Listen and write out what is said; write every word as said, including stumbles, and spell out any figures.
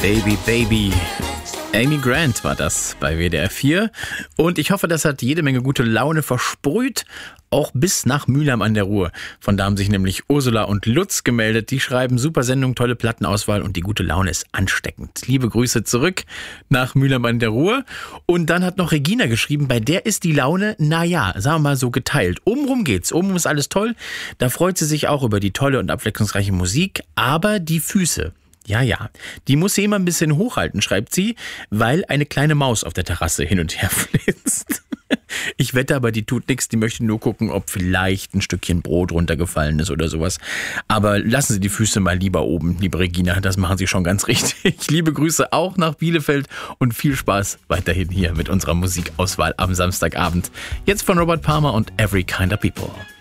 Baby, Baby. Amy Grant war das bei W D R vier. Und ich hoffe, das hat jede Menge gute Laune versprüht, auch bis nach Mülheim an der Ruhr. Von da haben sich nämlich Ursula und Lutz gemeldet. Die schreiben, super Sendung, tolle Plattenauswahl und die gute Laune ist ansteckend. Liebe Grüße zurück nach Mülheim an der Ruhr. Und dann hat noch Regina geschrieben, bei der ist die Laune, naja, sagen wir mal so geteilt. Obenrum geht's, oben ist alles toll. Da freut sie sich auch über die tolle und abwechslungsreiche Musik, aber die Füße. Ja, ja, die muss sie immer ein bisschen hochhalten, schreibt sie, weil eine kleine Maus auf der Terrasse hin und her flitzt. Ich wette aber, die tut nichts, die möchte nur gucken, ob vielleicht ein Stückchen Brot runtergefallen ist oder sowas. Aber lassen Sie die Füße mal lieber oben, liebe Regina, das machen Sie schon ganz richtig. Liebe Grüße auch nach Bielefeld und viel Spaß weiterhin hier mit unserer Musikauswahl am Samstagabend. Jetzt von Robert Palmer und Every Kind of People.